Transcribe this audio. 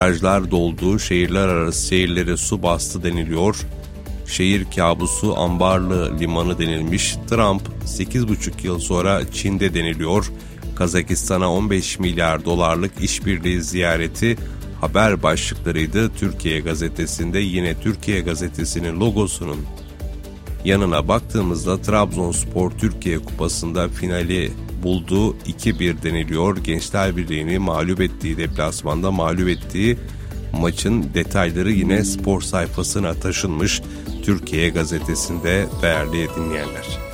Barajlar doldu, şehirler arası şehirleri su bastı deniliyor. Şehir kabusu ambarlı limanı denilmiş. Trump 8,5 yıl sonra Çin'de deniliyor. Kazakistan'a 15 milyar dolarlık işbirliği ziyareti haber başlıklarıydı. Türkiye Gazetesi'nde yine Türkiye Gazetesi'nin logosunun yanına baktığımızda Trabzonspor Türkiye Kupası'nda finali buldu. 2-1 deniliyor. Gençler Birliği'ni deplasmanda mağlup ettiği maçın detayları yine spor sayfasına taşınmış Türkiye Gazetesi'nde değerli dinleyenler.